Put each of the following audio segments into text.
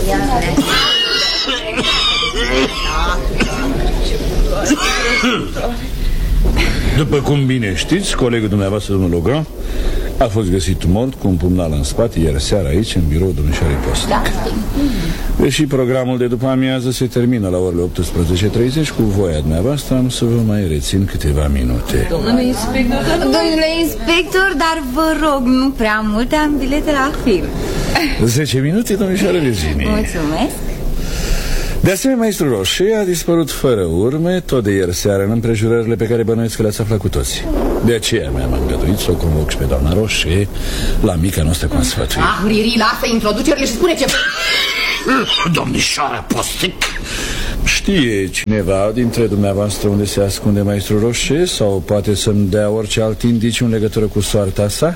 După cum bine știți, colegul dumneavoastră, domnul Legrand, a fost găsit mort cu un pumnal în spate ieri seara aici, în biroul domnișoarei Postic. Deși programul de după amiază se termină la orele 18:30, cu voia dumneavoastră am să vă mai rețin câteva minute. Domnule inspector, dar vă rog, nu prea multe, am bilete la film. 10 minute, domnișoară Virginie. Mulțumesc. De asemenea, maestru Roșe a dispărut fără urme tot de ieri seară în împrejurările pe care bănuiesc că le-ați aflat cu toții. De aceea mi-am îngăduit să o convoc și pe doamna Roșe la mica noastră consfătuire. Riri, lasă introducerile și spune ce... Domnișoara Postic, știe cineva dintre dumneavoastră unde se ascunde maestru Roșe? Sau poate să-mi dea orice alt indiciu în legătură cu soarta sa?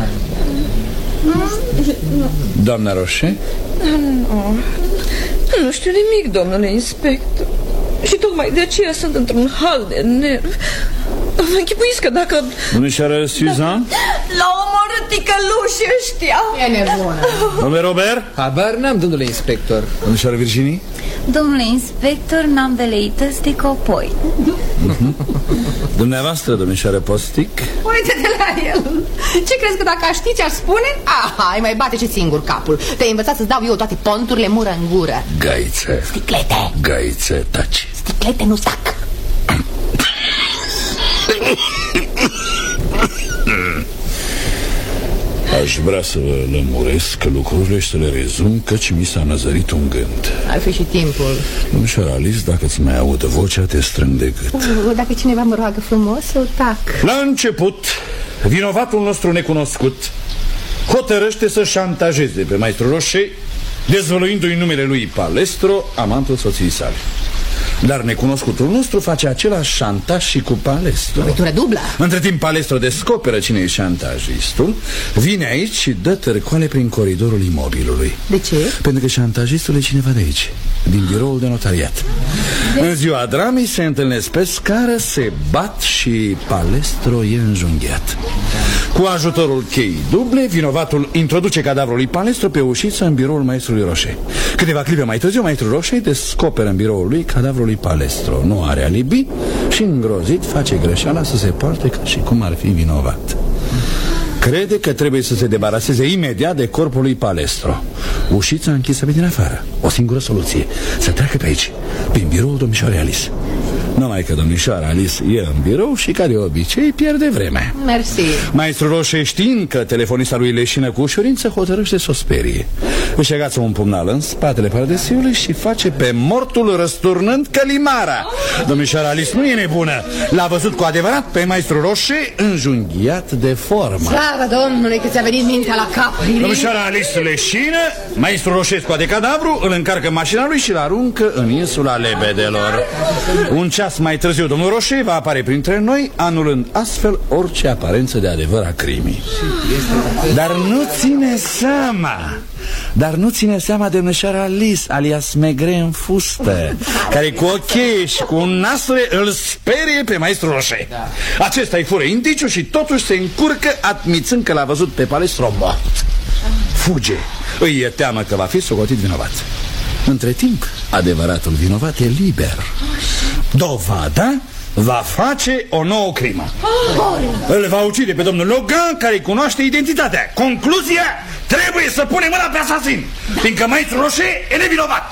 Doamna Roșe? Nu știu nimic, domnule inspector. Și tocmai de aceea sunt într-un hal de nervi. Vă închipuiți că dacă... Domnișoară Suzanne? L-au omorât ticălușii ăștia. E nebună. Domnule Robert? Habar n-am, domnule inspector. Domnișoară Virginie? Domnule inspector, n-am veleități de copoi. Dumneavoastră, domnișoară Postic? Uite-te la el. Ce crezi că dacă aș ști ce-aș spune? Ai mai bate și singur capul. Te-ai învățat să-ți dau eu toate ponturile mură în gură. Gaițe. Sticlete. Gaițe, taci. Sticlete nu stac. Aș vrea să vă lămuresc lucrurile și să le rezum, căci mi s-a năzărit un gând. Ar fi și timpul. Domnișoara Alice, dacă îți mai aud vocea, te strâng de gât. Dacă cineva mă roagă frumos, eu tac. La început, vinovatul nostru necunoscut hotărăște să șantajeze pe maestru Roșe, dezvăluindu-i numele lui Palestro, amantul soției sale. Dar necunoscutul nostru face același șantaj și cu Palestro. Lovitură dublă. Între timp Palestro descoperă cine e șantajistul, vine aici și dă târcoale prin coridorul imobilului. De ce? Pentru că șantajistul e cineva de aici, din biroul de notariat. În ziua dramei se întâlnesc pe scară, se bat și Palestro e înjunghiat. Cu ajutorul cheii duble, vinovatul introduce cadavrul lui Palestro pe ușiță în biroul maestrului Roșe. Câteva clipe mai târziu, maestrul Roșe descoperă în biroul lui cadavrul lui Palestro. Nu are alibi și, îngrozit, face greșeala să se poarte ca și cum ar fi vinovat. Crede că trebuie să se debaraseze imediat de corpul lui Palestro. Ușița închisă pe din afară. O singură soluție: să treacă pe aici, prin biroul domnișoarei Alice. Numai că domnișoara Alice e în birou și, ca de obicei, pierde vremea. Mersi. Maestrul Roșe, știind că telefonista lui leșină cu ușurință, hotărăște să o sperie. Își agață un pumnal în spatele paradesiului și face pe mortul răsturnând călimara. Domnișoara Alice nu e nebună. L-a văzut cu adevărat pe maestrul Roșe înjunghiat de formă. Slavă Domnului că ți-a venit mintea la cap. Domnișoara Alice leșină, maestrul Roșe scoate cadavru, îl încarcă în mașina lui și l-aruncă în insula Lebedelor. Un ceas mai târziu, domnul Roșe va apare printre noi, anulând astfel orice aparență de adevăr a crimii. Dar nu ține seama de domnișoara Alice, alias Megre în fustă, care cu o cheie și cu un nasure îl sperie pe maestrul Roșe. Acesta îi fură indiciu și totuși se încurcă, admițând că l-a văzut pe Palestro mort. Fuge. Îi e teamă că va fi socotit vinovat. Între timp, adevăratul vinovat e liber. Dovada va face o nouă crimă. Îl va ucide pe domnul Logan, care îi cunoaște identitatea. Concluzia: trebuie să punem mâna pe asasin, fiindcă maestrul Roșe e nevinovat.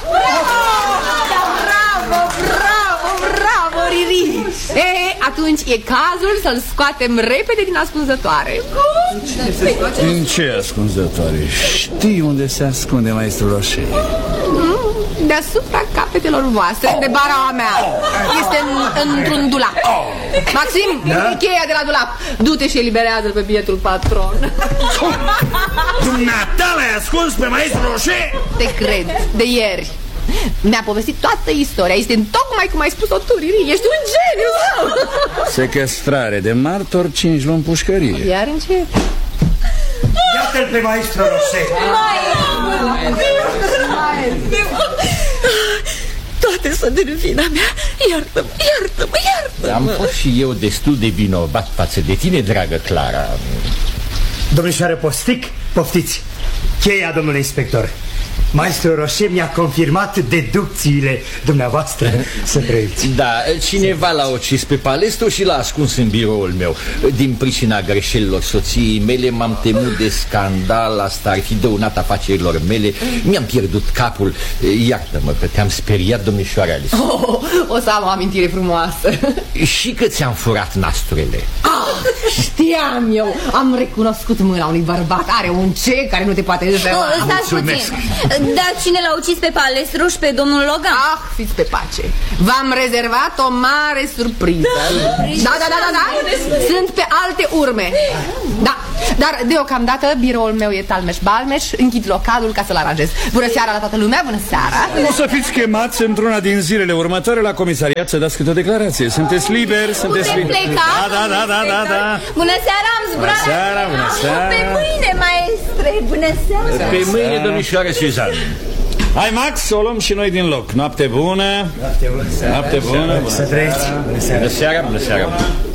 Bravo, Riri. Atunci e cazul să-l scoatem repede din ascunzătoare. Din ce ascunzătoare? Știi unde se ascunde maestrul Roșe? Deasupra capetelor voastre, de bara mea. Este într-un dulap. Maxim, cheia de la dulap. Du-te și eliberează-l pe bietul patron. Dumneata l-ai ascuns pe maestrul Roșe? Te cred, de ieri. Mi-a povestit toată istoria. Este tocmai cum ai spus-o tu, Riri. Ești un geniu. Sequestrare de martor, 5 luni pușcărie. Iar încep. Iată-l pe maestrul Roșe. Toate sunt din vina mea. Iartă-mă. Am fost și eu destul de vinovat față de tine, dragă Clara. Domnișoară Postic, poftiți. Cheia, domnule inspector. Maestro Roșe mi-a confirmat deducțiile dumneavoastră. Să trăiți. Da, cineva l-a ucis pe Palestro și l-a ascuns în biroul meu. Din pricina greșelilor soției mele m-am temut de scandal. Asta ar fi dăunat afacerilor mele. Mi-am pierdut capul. Iartă-mă că te-am speriat, domnișoara Alice. O să am o amintire frumoasă. Și că ți-am furat nasturile. Știam eu. Am recunoscut mâna unui bărbat. Are un ce care nu te poate înjura. Stați puțin. Dar cine l-a ucis pe Palestro și pe domnul Logan? Fiți pe pace. V-am rezervat o mare surpriză. Da. Sunt pe alte urme. Da, dar deocamdată biroul meu e talmeș-balmeș. Închid localul ca să-l aranjez. Bună seara la toată lumea, bună seara. O să fiți chemați într-una din zilele următoare la comisariat să dați câte o declarație. Sunteți liberi, sunteți liberi. Pleca? Da. Bună seara, am zburat. Bună seara. Pe mâine, maestre, bună seara. Pe mâine, domnișoară Suzanne. Hai, Max, o luăm și noi din loc. Noapte bună. Noapte bună. Să trăiți. Bună seara.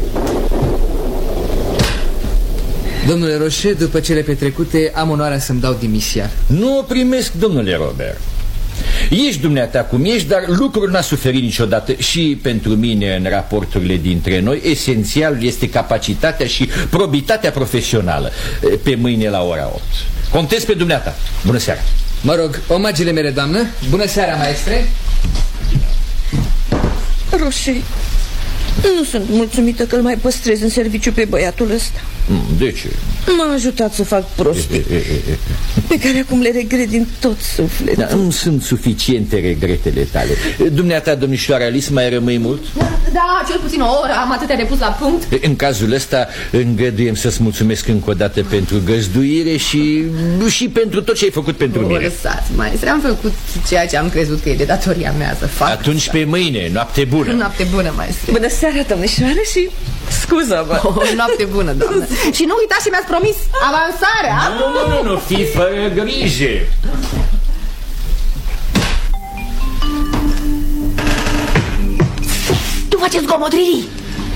Domnule Roșe, după cele petrecute, am onoarea să-mi dau demisia. Nu o primesc, domnule Robert. Ești dumneata cum ești, dar lucrul n-a suferit niciodată. Și pentru mine, în raporturile dintre noi, esențial este capacitatea și probitatea profesională. Pe mâine la ora 8. Contez pe dumneata. Bună seara. Mă rog, omagile mele, doamnă. Bună seara, maestre. Roșe, nu sunt mulțumită că îl mai păstrez în serviciu pe băiatul ăsta. De ce? M-a ajutat să fac prostii pe care acum le regret din tot sufletul. Da, nu sunt suficiente regretele tale. Dumneata, domnișoara Alice, mai rămâi mult? Da, cel puțin o oră, am atâtea de pus la punct. În cazul ăsta îngăduiem să-ți mulțumesc încă o dată pentru găzduire și pentru tot ce ai făcut pentru mine. Lăsați, maestre, am făcut ceea ce am crezut că e de datoria mea să fac. Atunci pe mâine, noapte bună. Noapte bună, maestre. Bună seara, domnișoară, și scuză-mă. Noapte bună, doamnă. Și nu uitați ce mi-ați promis, avansarea. Nu, fii fără grijă. Tu faceți zgomotririi.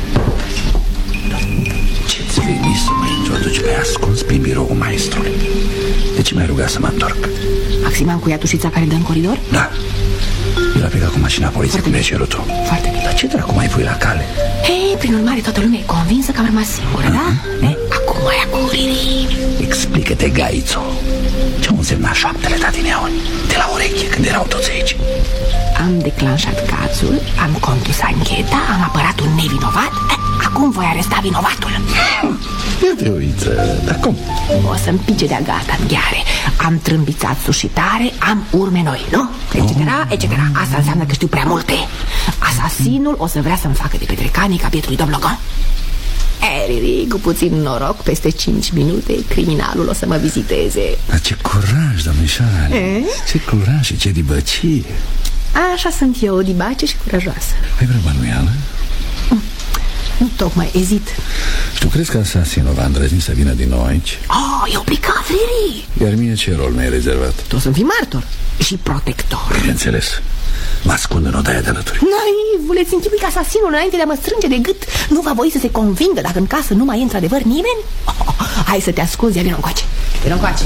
Ce-ți veni să mă introduci pe ascuns prin biroul maestrului? De ce m-ai rugat să mă întorc? Maxim, am cuiat ușița care dă în coridor? Da. El a plecat cu mașina poliției, cum mi-ai cerut tu. Foarte bine. Dar ce dracu mai pui la cale? Hei, prin urmare, toată lumea e convinsă că am rămas singură, da? Acum mai acuririi. Explică-te, Gaițo. Ce-au însemnat șoaptele tatineauri de la ureche când erau toți aici? Am declanșat cazul, am condus ancheta, am apărat un nevinovat. Acum voi aresta vinovatul. Ia te uită, dar cum? O să-mi pice de-a gata în gheare. Am trâmbițat sușitare, am urme noi, nu? Etc. Asta înseamnă că știu prea multe. Asasinul o să vrea să-mi facă de petrecanii ca bietului domn Logan. Riri, cu puțin noroc, peste 5 minute criminalul o să mă viziteze. Dar ce curaj, domnișoare. Ce curaj și ce dibăcie. Așa sunt eu, dibace și curajoasă. Ai vreo bănuială? Nu tocmai, ezit. Și tu crezi că asasinul va îndrăzni să vină din nou aici? E obligat, Riri. Iar mie ce rol mi-ai rezervat? Tu o să-mi fii martor și protector. Bineînțeles. Mă ascund în odaia de alături. Naivuleți, închipui că asasinul, înainte de a mă strânge de gât, nu va voi să se convingă dacă în casă nu mai e într-adevăr nimeni? Hai să te ascunzi, ia vină încoace. Vină încoace.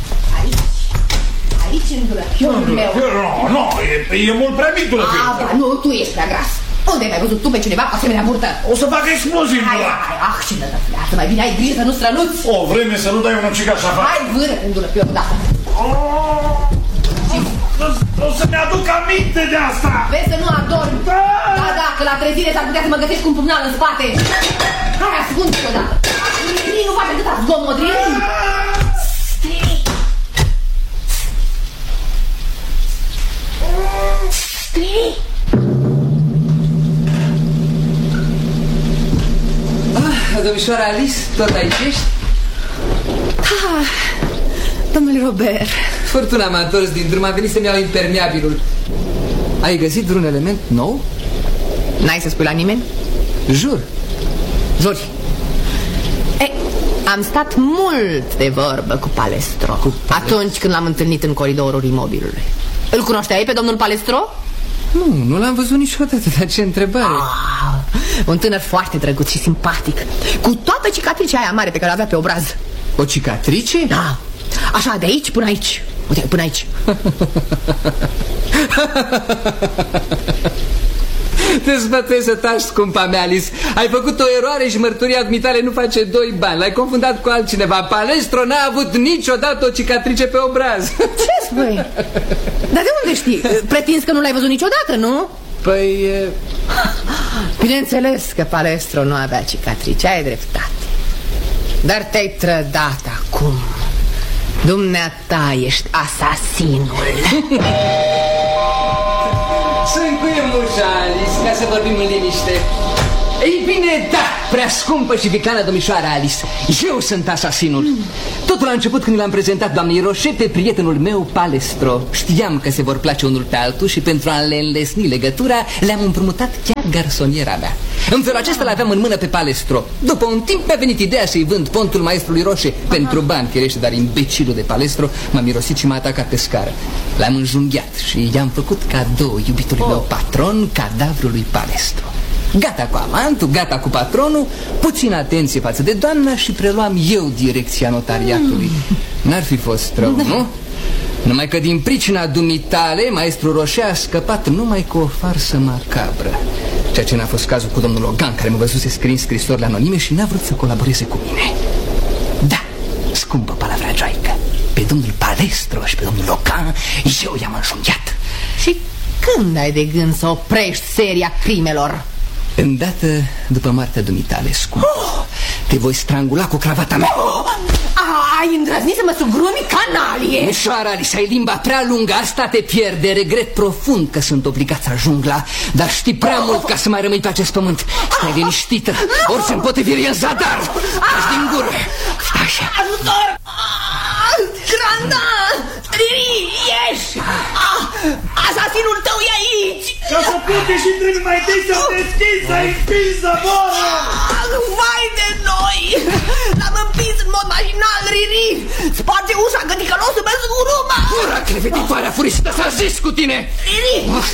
Aici în dulăpiorul meu. Nu, e mult prea mic dulăpiorul. Nu, tu ești prea gras. Unde ai mai văzut tu pe cineva cu asemenea burtă? O să fac explozii. Hai, ce nădăfleată, mai bine ai grijă să nu strănuți. O vreme să nu dai un ucigaș afară. Hai, vână în dulăpiorul, da. O să-mi aduc aminte de asta. Vezi să nu adormi. Da, că la trezire s-ar putea să mă găsești cu un pumnal în spate. Hai, ascunde-te odată. Nu faci atâta zgomot, Rini. Strii. Domnișoara Alice, tot aici ești? Domnule Robert. Furtuna m-a întors din drum, am venit să-mi iau impermeabilul. Ai găsit vreun element nou? N-ai să spui la nimeni? Jur. Juri. Am stat mult de vorbă cu Palestro. Atunci când l-am întâlnit în coridorul imobilului. Îl cunoșteai pe domnul Palestro? Nu l-am văzut niciodată, dar ce întrebare. Un tânăr foarte drăguț și simpatic, cu toată cicatricea aia mare pe care o avea pe obraz. O cicatrice? Da, așa de aici până aici. Uite, până aici. Te sfătuiesc să taci, scumpa mea, Alice. Ai făcut o eroare și mărturia dumitale nu face 2 bani. L-ai confundat cu altcineva. Palestro n-a avut niciodată o cicatrice pe obraz. Ce spui? Dar de unde știi? Pretinzi că nu l-ai văzut niciodată, nu? Păi... Bineînțeles că Palestro nu avea cicatrice, ai dreptate. Dar te-ai trădat acum. Dumneata ești asasinul. Să încuiem ușa, Alice, ca să vorbim în liniște. Ei bine, da, prea scumpă și viclană domnișoară Alice, eu sunt asasinul. Totul a început când l-am prezentat doamnei Roșe pe prietenul meu Palestro. Știam că se vor place unul pe altul și pentru a le înlesni legătura le-am împrumutat chiar garsoniera mea. În felul acesta l-aveam în mână pe Palestro. După un timp mi-a venit ideea să-i vând pontul maestrului Roșe pentru bani, firește, dar imbecilul de Palestro m-a mirosit și m-a atacat pe scară. L-am înjunghiat și i-am făcut cadou iubitului meu patron, cadavrul lui Palestro. Gata cu amantul, gata cu patronul, puțin atenție față de doamna și preluam eu direcția notariatului. N-ar fi fost rău, nu? Numai că din pricina dumitale, maestru Roșe a scăpat numai cu o farsă macabră. Ceea ce n-a fost cazul cu domnul Logan, care mă văzuse scriind scrisori anonime și n-a vrut să colaboreze cu mine. Da, scumpă palavrajoaică, pe domnul Palestro și pe domnul Logan eu i-am înjunghiat. Și când ai de gând să oprești seria crimelor? Îndată după moartea dumitale, scump, te voi strangula cu cravata mea. Ai îndrăznit să mă sugrumi, canalie? Ușoară, Alice, ai limba prea lungă, asta te pierde. Regret profund că sunt obligat să ajung la... Dar știi prea mult ca să mai rămâi pe acest pământ. Stai liniștită, orice împotrivire e în zadar. Taci din gură. Așa. Ajutor! Granda! Riri, ieși! Asasinul tău e aici! Ca să pute și trebuie mai întâi să deschizi, să-i împingi zăvoră! Vai de noi! L-am împins în mod mașinal, Riri! Sparge ușa, că ticălosul meu zguruma! Ura, crevetitoarea furisită, s-a zis cu tine! Riri,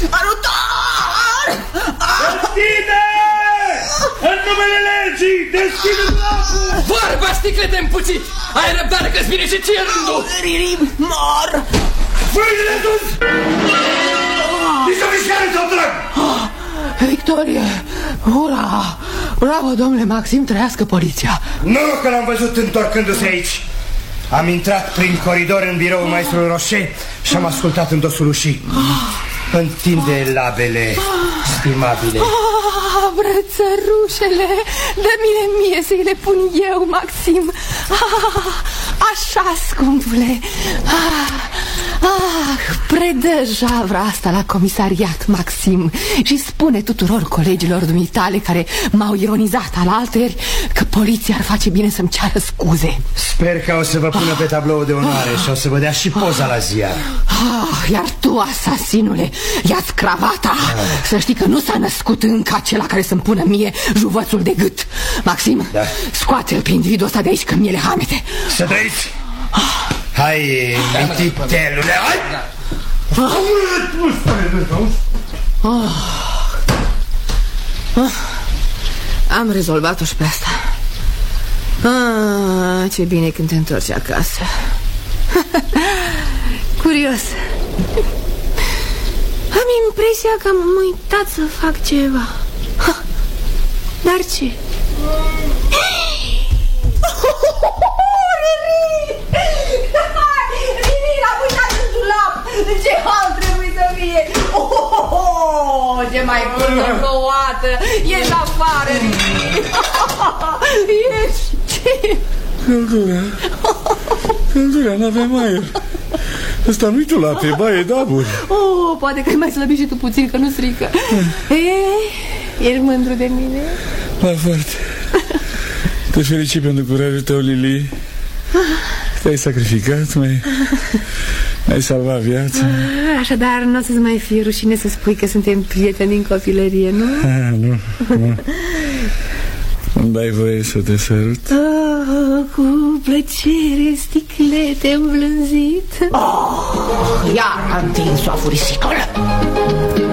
ajutor! Deschide! În numele legii, deschide dracul! Vorba, sticle de împuțit! Ai răbdare că-ți vine și ție rândul! Riri, mor! Frâinile sus! Nici o mișcare sau drag! Victorie! Ura! Bravo, domnule Maxim, trăiască poliția! Noroc că l-am văzut întorcându-se aici. Am intrat prin coridor în biroul maestrului Roșe și am ascultat în dosul ușii. Întinde labele, stimabile. Brățărușele, dă-mi-le mie să-i le pun eu, Maxim. Așa, scumpule. Predă javra asta la comisariat, Maxim, și spune tuturor colegilor dumitale care m-au ironizat alaltăieri că poliția ar face bine să-mi ceară scuze. Sper că o să vă pună pe tabloul de onoare și o să vă dea și poza la ziar. Iar tu, asasinule, ia-ți cravata. Să știi că nu s-a născut încă acela care să-mi pună mie juvățul de gât. Maxim, da. Scoate-l pe individul ăsta de aici, că mie le hamete. Să trăiți! Hai, mititelule, hai! Am rezolvat-o și pe asta. Ce bine când te întorci acasă. Curios. Am impresia că am uitat să fac ceva. Dar ce? Riri, l-am uitat în dulap. Ce hal trebuie să fie? Ce mai bună băuată. Ieși afară, Riri. Ieși. Ce? Căldura, n-avem aer. Ăsta nu-i dulap, e baie daburi. Poate că ai mai slăbit și tu puțin, că nu strică. Ești mândru de mine? Da, foarte. Te felicit pentru curajul tău, Lili. Te-ai sacrificat, mi-ai salvat viața. Așadar, nu o să-ți mai fie rușine să spui că suntem prieteni din copilărie, nu? Nu. Îmi dai voie să te sărut? Cu plăcere, sticlete îmblânzit. Iar am întins-o a furisicul.